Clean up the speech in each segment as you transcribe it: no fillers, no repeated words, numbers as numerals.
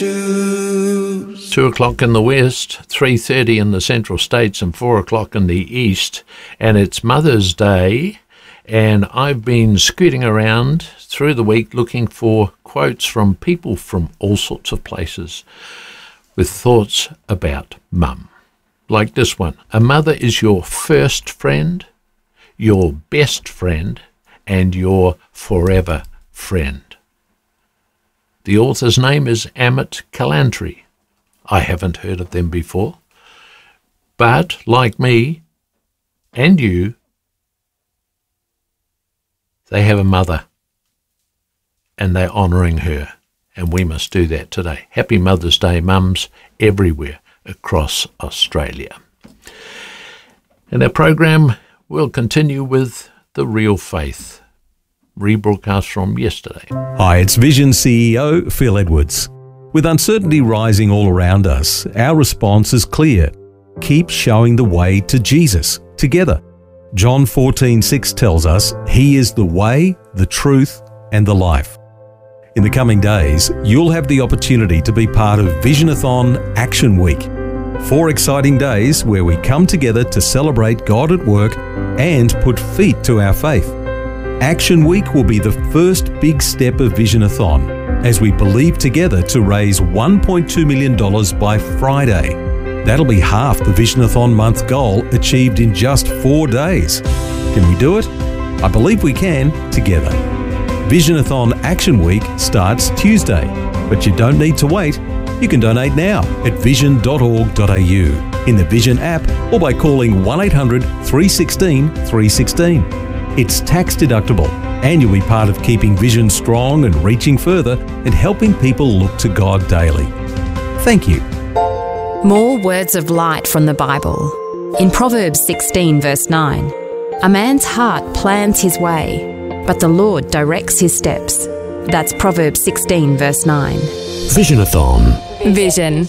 2 o'clock in the west, 3:30 in the central states, and 4 o'clock in the east. And it's Mother's Day, and I've been scooting around through the week looking for quotes from people from all sorts of places with thoughts about mum. Like this one: a mother is your first friend, your best friend, and your forever friend. The author's name is Amit Kalantri. I haven't heard of them before, but like me and you, they have a mother and they're honouring her, and we must do that today. Happy Mother's Day, mums everywhere across Australia. And our program will continue with The Real Faith, rebroadcast from yesterday. Hi, it's Vision CEO Phil Edwards. With uncertainty rising all around us, our response is clear. Keep showing the way to Jesus together. John 14:6 tells us He is the way, the truth, and the life. In the coming days, you'll have the opportunity to be part of Visionathon Action Week. 4 exciting days where we come together to celebrate God at work and put feet to our faith. Action Week will be the first big step of Visionathon as we believe together to raise $1.2 million by Friday. That'll be half the Visionathon month goal achieved in just 4 days. Can we do it? I believe we can together. Visionathon Action Week starts Tuesday, but you don't need to wait. You can donate now at vision.org.au, in the Vision app, or by calling 1-800-316-316. It's tax deductible, and you'll be part of keeping Vision strong and reaching further and helping people look to God daily. Thank you. More words of light from the Bible. In Proverbs 16 verse 9, a man's heart plans his way, but the Lord directs his steps. That's Proverbs 16 verse 9. Visionathon. Vision.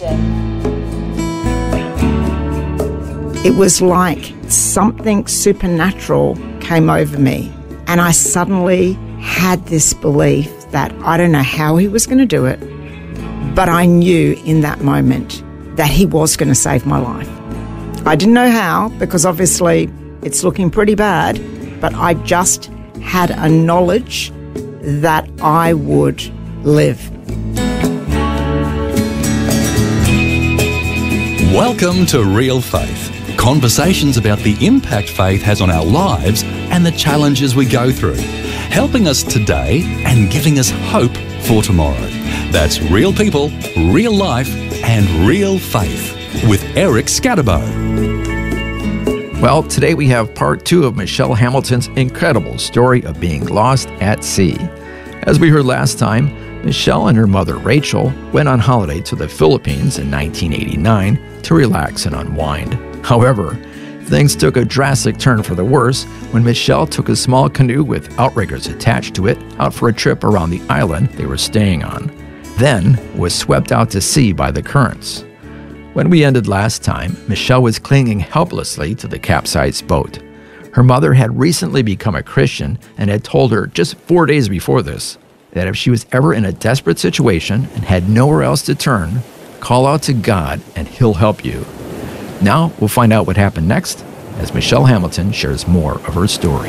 It was like something supernatural came over me, and I suddenly had this belief that I don't know how He was going to do it, but I knew in that moment that He was going to save my life. I didn't know how, because obviously it's looking pretty bad, but I just had a knowledge that I would live. Welcome to Real Faith. Conversations about the impact faith has on our lives and the challenges we go through, helping us today and giving us hope for tomorrow. That's real people, real life, and real faith with Eric Scatterbo. Well, today we have part 2 of Michelle Hamilton's incredible story of being lost at sea. As we heard last time, Michelle and her mother Rachel went on holiday to the Philippines in 1989 to relax and unwind. However, things took a drastic turn for the worse when Michelle took a small canoe with outriggers attached to it out for a trip around the island they were staying on, then was swept out to sea by the currents. When we ended last time, Michelle was clinging helplessly to the capsized boat. Her mother had recently become a Christian and had told her just 4 days before this that if she was ever in a desperate situation and had nowhere else to turn, call out to God and He'll help you. Now we'll find out what happened next as Michelle Hamilton shares more of her story.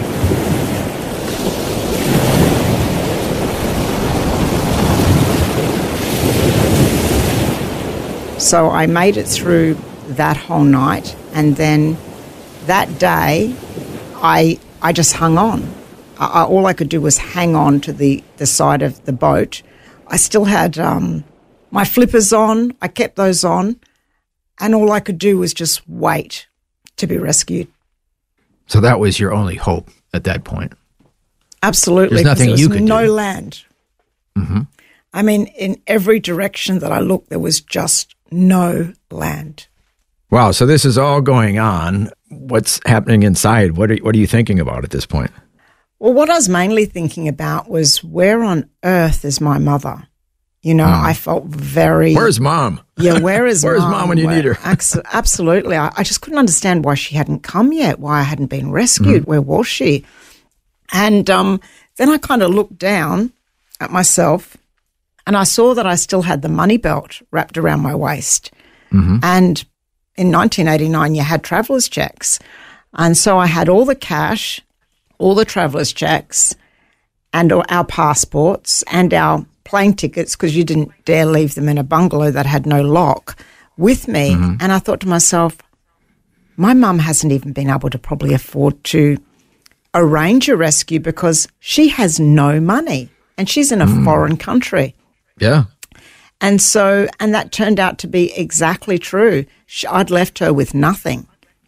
So I made it through that whole night, and then that day I just hung on. All I could do was hang on to the side of the boat. I still had my flippers on. I kept those on. And all I could do was just wait to be rescued. So that was your only hope at that point? Absolutely. There's nothing you could do. No land. Mm-hmm. I mean, in every direction that I looked, there was just no land. Wow, so this is all going on. What's happening inside? What are you thinking about at this point? Well, what I was mainly thinking about was, where on earth is my mother? You know, I felt very... Where's Mom? Yeah, where is Where's Mom when you need her? Absolutely. I just couldn't understand why she hadn't come yet, why I hadn't been rescued. Where was she? And then I kind of looked down at myself, And I saw that I still had the money belt wrapped around my waist. And in 1989, you had traveller's checks. And so I had all the cash, all the traveller's checks, and our passports and our plane tickets, because you didn't dare leave them in a bungalow that had no lock, with me. And I thought to myself, my mum hasn't even been able to probably afford to arrange a rescue because she has no money and she's in a foreign country. Yeah. And that turned out to be exactly true. I'd left her with nothing.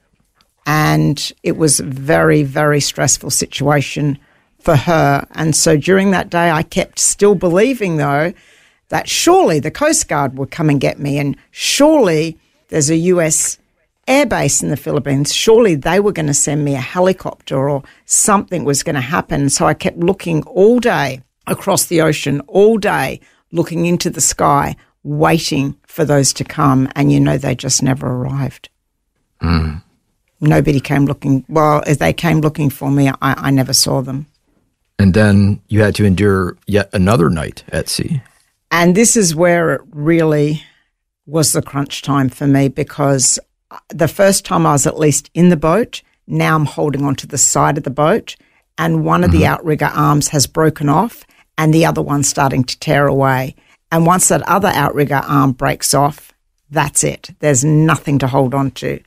And it was a very, very stressful situation for her. And so during that day, I kept still believing, though, that surely the Coast Guard would come and get me, and surely there's a US air base in the Philippines. Surely they were going to send me a helicopter or something was going to happen. So I kept looking all day across the ocean, all day, looking into the sky, waiting for those to come. And, they just never arrived. Nobody came looking. Well, as they came looking for me, I never saw them. And then you had to endure yet another night at sea. And this is where it really was the crunch time for me, because the first time I was at least in the boat, now I'm holding onto the side of the boat, and one of the outrigger arms has broken off and the other one's starting to tear away. And once that other outrigger arm breaks off, that's it. There's nothing to hold on to.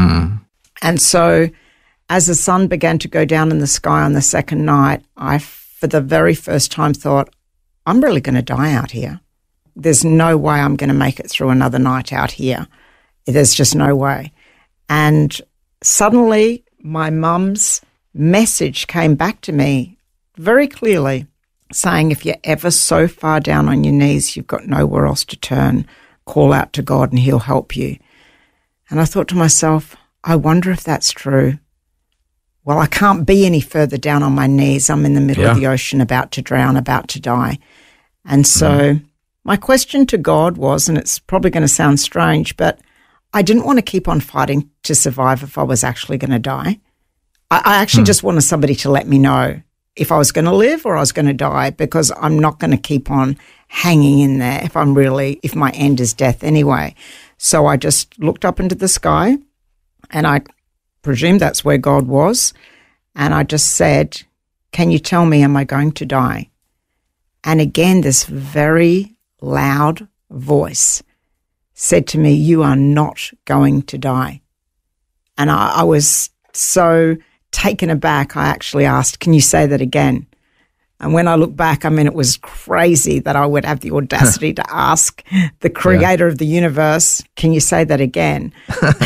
And so as the sun began to go down in the sky on the second night, I, for the very first time, thought, I'm really going to die out here. There's no way I'm going to make it through another night out here. There's just no way. And suddenly my mum's message came back to me very clearly, saying, if you're ever so far down on your knees, you've got nowhere else to turn, call out to God and he'll help you. And I thought to myself, I wonder if that's true. Well, I can't be any further down on my knees. I'm in the middle of the ocean, about to drown, about to die. And so my question to God was, and it's probably going to sound strange, but I didn't want to keep on fighting to survive if I was actually going to die. I actually just wanted somebody to let me know if I was going to live or I was going to die, because I'm not going to keep on hanging in there if my end is death anyway. So I just looked up into the sky, and I presumed that's where God was. And I just said, can you tell me, am I going to die? And again, this very loud voice said to me, you are not going to die. And I was so taken aback, I actually asked, can you say that again? And when I look back, it was crazy that I would have the audacity to ask the creator of the universe, can you say that again?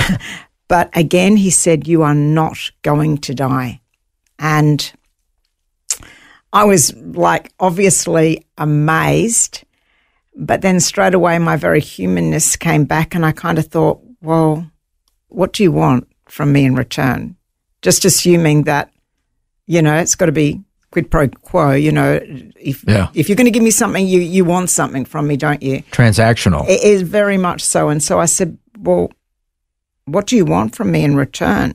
But again, he said, you are not going to die. And I was obviously amazed, but then straight away my very humanness came back, and I kind of thought, well, what do you want from me in return? Just assuming that, it's got to be quid pro quo, if you're going to give me something, you want something from me, don't you? Transactional. It is very much so. And so I said, well, what do you want from me in return?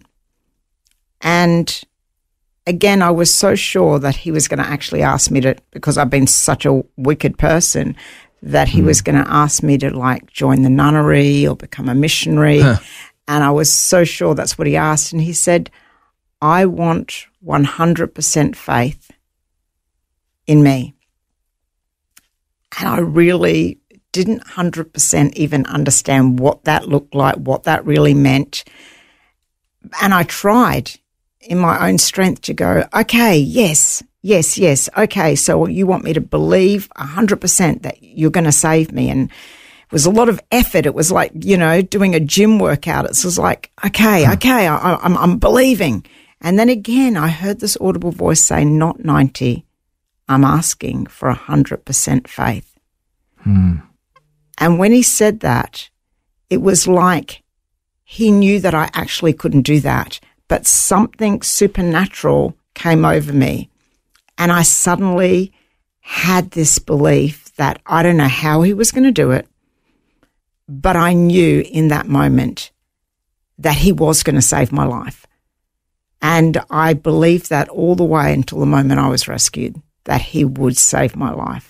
And again, I was so sure that he was going to actually ask me to, because I've been such a wicked person, that he was going to ask me to join the nunnery or become a missionary. And I was so sure that's what he asked. And he said, I want 100% faith in me. And I really didn't 100% even understand what that looked like, what that really meant. And I tried in my own strength to go, okay, yes, okay, so you want me to believe 100% that you're going to save me. And it was a lot of effort. It was like, doing a gym workout. It was like, okay, I'm believing. And then again, I heard this audible voice say, not 90, I'm asking for 100% faith. And when he said that, it was like he knew that I actually couldn't do that, but something supernatural came over me. And I suddenly had this belief that I don't know how he was going to do it, but I knew in that moment that he was going to save my life. And I believed that all the way until the moment I was rescued, that he would save my life.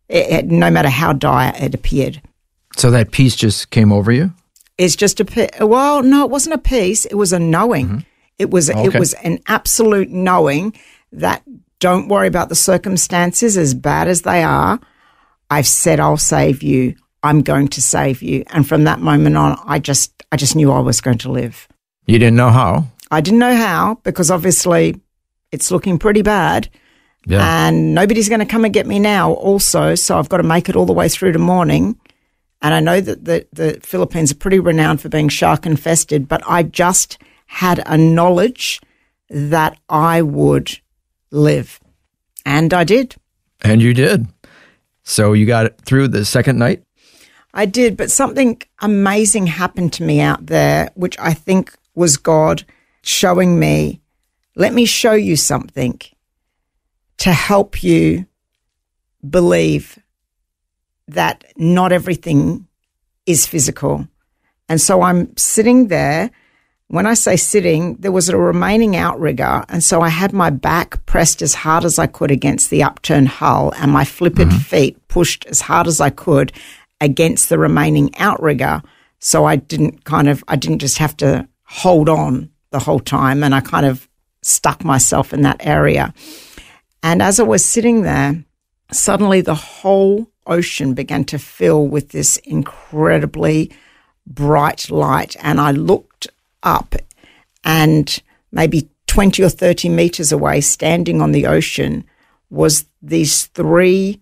no matter how dire it appeared. So that peace just came over you? It's just well, no, it wasn't a peace. It was a knowing. Mm-hmm. It was an absolute knowing that don't worry about the circumstances, as bad as they are. I've said I'll save you. I'm going to save you. And from that moment on, I just knew I was going to live. You didn't know how? I didn't know how, because obviously it's looking pretty bad. Yeah. And nobody's going to come and get me now also, so I've got to make it all the way through to morning. And I know that the Philippines are pretty renowned for being shark infested, but I just had a knowledge that I would live. And I did. And you did. So you got it through the second night? I did, but something amazing happened to me out there, which I think was God showing me, let me show you something to help you believe that not everything is physical. And so I'm sitting there. When I say sitting, there was a remaining outrigger, and so I had my back pressed as hard as I could against the upturned hull and my flippered feet pushed as hard as I could against the remaining outrigger, so I didn't just have to hold on the whole time, and I kind of stuck myself in that area. And as I was sitting there, suddenly the whole ocean began to fill with this incredibly bright light, and I looked up, and maybe 20 or 30 meters away, standing on the ocean, was these three,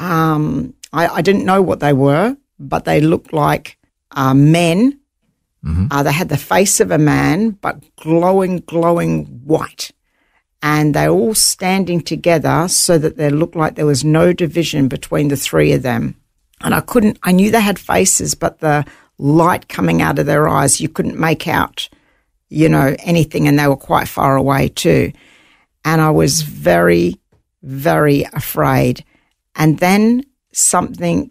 I didn't know what they were, but they looked like men. Mm-hmm. They had the face of a man, but glowing white. And they're all standing together so that they looked like there was no division between the three of them. And I knew they had faces, but the light coming out of their eyes, you couldn't make out, anything, and they were quite far away too. And I was very, very afraid. And then something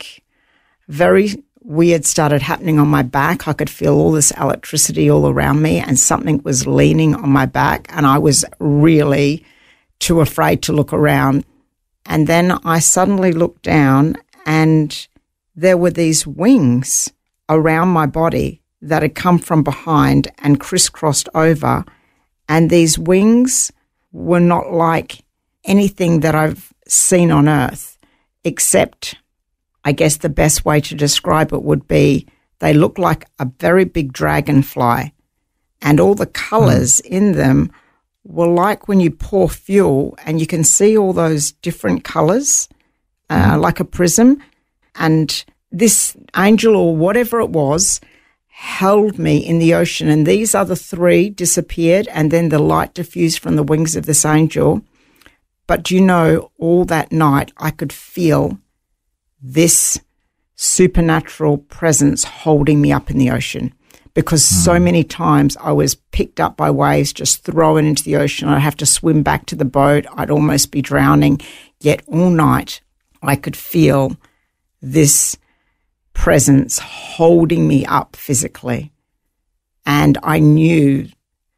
very weird started happening on my back. I could feel all this electricity all around me, and something was leaning on my back, and I was really too afraid to look around. And then I suddenly looked down, and there were these wings around my body that had come from behind and crisscrossed over, and these wings were not like anything that I've seen on earth, except I guess the best way to describe it would be they look like a very big dragonfly, and all the colours in them were like when you pour fuel and you can see all those different colours, like a prism. And this angel, or whatever it was, held me in the ocean, and these other three disappeared, and then the light diffused from the wings of this angel. But all that night I could feel this supernatural presence holding me up in the ocean, because so many times I was picked up by waves, just thrown into the ocean. I'd have to swim back to the boat. I'd almost be drowning. Yet all night I could feel this presence holding me up physically. And I knew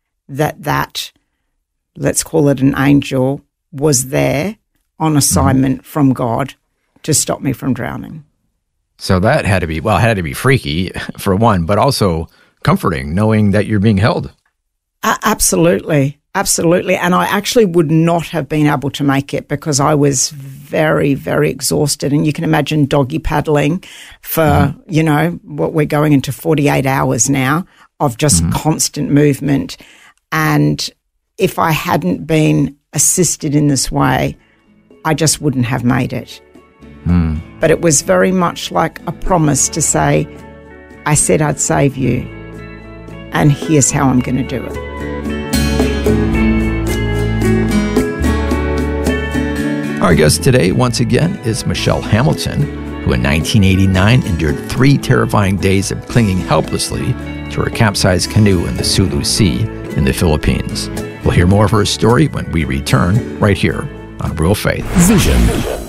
that, let's call it an angel, was there on assignment from God to stop me from drowning. So that had to be freaky for one, but also comforting, knowing that you're being held. Absolutely. And I actually would not have been able to make it, because I was very, very exhausted. And you can imagine doggy paddling for, what we're going into 48 hours now of just constant movement. And if I hadn't been assisted in this way, I just wouldn't have made it. But it was very much like a promise to say, I said I'd save you, and here's how I'm going to do it. Our guest today, once again, is Michelle Hamilton, who in 1989 endured 3 terrifying days of clinging helplessly to her capsized canoe in the Sulu Sea in the Philippines. We'll hear more of her story when we return right here on Real Faith. Vision